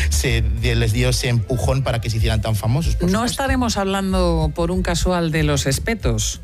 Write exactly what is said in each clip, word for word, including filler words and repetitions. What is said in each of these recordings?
se, les dio ese empujón para que se hicieran tan famosos. No supuesto. Estaremos hablando por un casual de los espetos.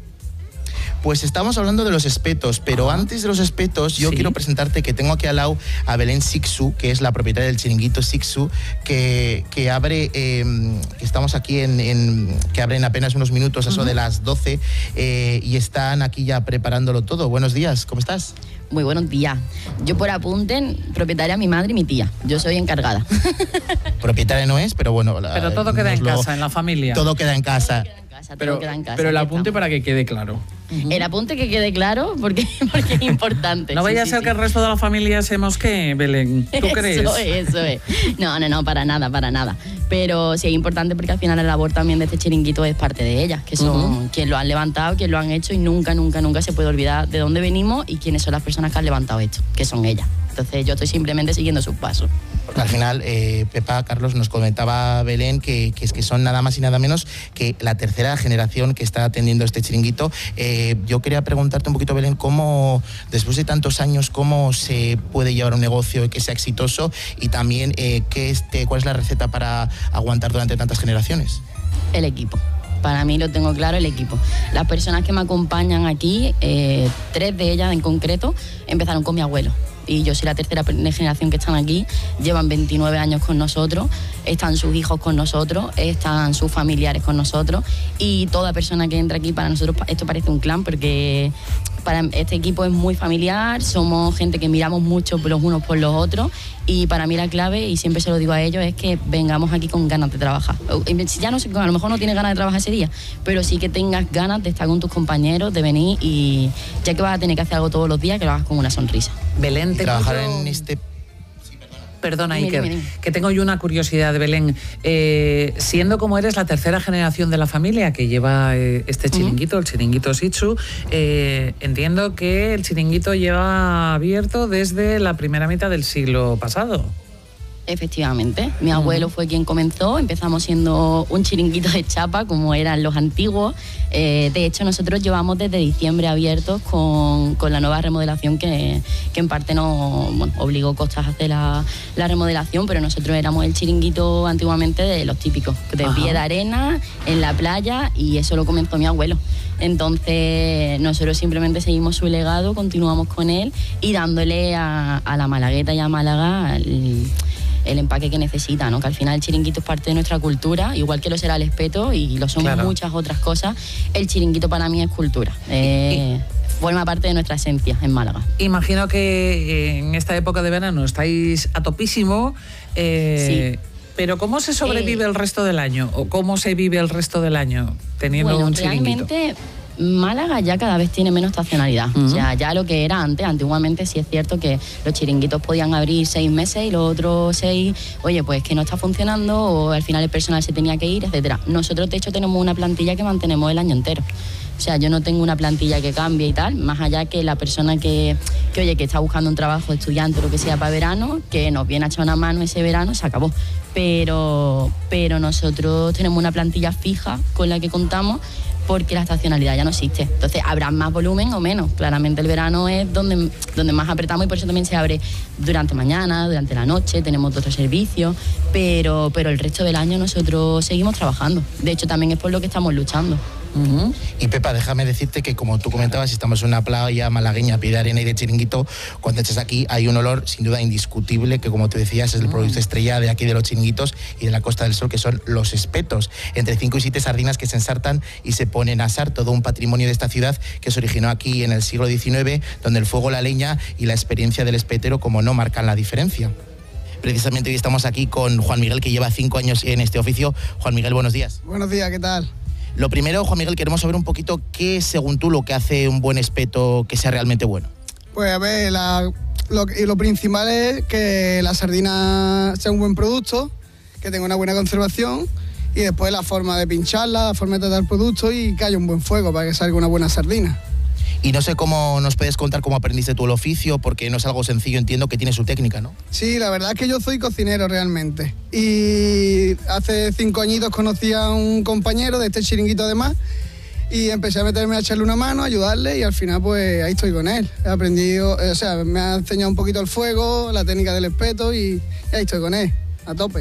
Pues estamos hablando de los espetos, pero ah, antes de los espetos yo ¿sí? quiero presentarte que tengo aquí al lado a Belén Sixu, que es la propietaria del chiringuito Sixu, que, que abre, eh, que estamos aquí en, en, que abre en apenas unos minutos, eso uh-huh. de las doce, eh, y están aquí ya preparándolo todo. Buenos días, ¿cómo estás? Muy buenos días. Yo por apunten, propietaria mi madre y mi tía. Yo soy encargada. Propietaria no es, pero bueno. La, pero todo queda en lo, casa, en la familia. Todo queda en casa. Casa, pero, en casa, pero el apunte estamos. Para que quede claro. Uh-huh. El apunte que quede claro porque, porque es importante. No vaya sí, a ser sí, que sí. el resto de la familia se mosquee, Belén. ¿Tú eso crees? Eso es, eso es. No, no, no, para nada, para nada. Pero sí es importante porque al final la labor también de este chiringuito es parte de ellas, que son uh-huh. quienes lo han levantado, quienes lo han hecho y nunca, nunca, nunca se puede olvidar de dónde venimos y quiénes son las personas que han levantado esto, que son ellas. Entonces yo estoy simplemente siguiendo sus pasos. Porque al final, eh, Pepa, Carlos, nos comentaba Belén que, que es que son nada más y nada menos que la tercera generación que está atendiendo este chiringuito. Eh, yo quería preguntarte un poquito, Belén, cómo, después de tantos años, cómo se puede llevar un negocio que sea exitoso y también eh, qué este, cuál es la receta para aguantar durante tantas generaciones. El equipo. Para mí lo tengo claro, el equipo. Las personas que me acompañan aquí, eh, tres de ellas en concreto, empezaron con mi abuelo. Y yo soy la tercera generación que están aquí, llevan veintinueve años con nosotros, están sus hijos con nosotros, están sus familiares con nosotros y toda persona que entra aquí, para nosotros esto parece un clan porque para este equipo es muy familiar, somos gente que miramos mucho los unos por los otros y para mí la clave, y siempre se lo digo a ellos, es que vengamos aquí con ganas de trabajar. Ya no sé, a lo mejor no tienes ganas de trabajar ese día, pero sí que tengas ganas de estar con tus compañeros, de venir y ya que vas a tener que hacer algo todos los días, que lo hagas con una sonrisa. Belén, te trabajar puedo... en este... Perdona, Iker, que tengo yo una curiosidad, Belén. Eh, siendo como eres la tercera generación de la familia que lleva eh, este chiringuito, uh-huh. el chiringuito Sixu, eh, entiendo que el chiringuito lleva abierto desde la primera mitad del siglo pasado. Efectivamente, mi abuelo fue quien comenzó, empezamos siendo un chiringuito de chapa como eran los antiguos, eh, de hecho nosotros llevamos desde diciembre abiertos con, con la nueva remodelación que, que en parte nos bueno, obligó Costas a hacer la, la remodelación, pero nosotros éramos el chiringuito antiguamente de los típicos, de Ajá. pie de arena, en la playa, y eso lo comenzó mi abuelo. Entonces nosotros simplemente seguimos su legado, continuamos con él y dándole a, a la Malagueta y a Málaga el, el empaque que necesita, ¿no? Que al final el chiringuito es parte de nuestra cultura, igual que lo será el espeto y lo son claro. muchas otras cosas. El chiringuito para mí es cultura. Eh, forma parte de nuestra esencia en Málaga. Imagino que en esta época de verano estáis a topísimo. Eh, sí. Pero ¿cómo se sobrevive eh, el resto del año? ¿O cómo se vive el resto del año teniendo bueno, un chiringuito? Realmente Málaga ya cada vez tiene menos estacionalidad. Uh-huh. O sea, ya lo que era antes, antiguamente sí es cierto que los chiringuitos podían abrir seis meses y los otros seis, oye, pues que no está funcionando o al final el personal se tenía que ir, etcétera. Nosotros, de hecho, tenemos una plantilla que mantenemos el año entero. O sea, yo no tengo una plantilla que cambie y tal, más allá que la persona que, que oye, que está buscando un trabajo, estudiante o lo que sea para verano, que nos viene a echar una mano ese verano, se acabó. Pero, pero nosotros tenemos una plantilla fija con la que contamos porque la estacionalidad ya no existe. Entonces, habrá más volumen o menos. Claramente el verano es donde, donde más apretamos y por eso también se abre durante mañana, durante la noche, tenemos otros servicios, pero, pero el resto del año nosotros seguimos trabajando. De hecho, también es por lo que estamos luchando. Uh-huh. Y Pepa, déjame decirte que como tú comentabas, si estamos en una playa malagueña, pie de arena y de chiringuito, cuando echas aquí hay un olor sin duda indiscutible que, como te decías, es el uh-huh. producto estrella de aquí de los chiringuitos y de la Costa del Sol, que son los espetos, entre cinco y siete sardinas que se ensartan y se ponen a asar, todo un patrimonio de esta ciudad que se originó aquí en el siglo diecinueve, donde el fuego, la leña y la experiencia del espetero, como no, marcan la diferencia. Precisamente hoy estamos aquí con Juan Miguel, que lleva cinco años en este oficio. Juan Miguel, buenos días. Buenos días, ¿qué tal? Lo primero, Juan Miguel, queremos saber un poquito qué es, según tú, lo que hace un buen espeto que sea realmente bueno. Pues a ver, la, lo, y lo principal es que la sardina sea un buen producto, que tenga una buena conservación y después la forma de pincharla, la forma de tratar el producto y que haya un buen fuego para que salga una buena sardina. Y no sé cómo nos puedes contar cómo aprendiste tú el oficio, porque no es algo sencillo, entiendo que tiene su técnica, ¿no? Sí, la verdad es que yo soy cocinero realmente. Y hace cinco añitos conocí a un compañero de este chiringuito además y empecé a meterme a echarle una mano, a ayudarle y al final pues ahí estoy con él. He aprendido, o sea, me ha enseñado un poquito el fuego, la técnica del espeto y ahí estoy con él, a tope.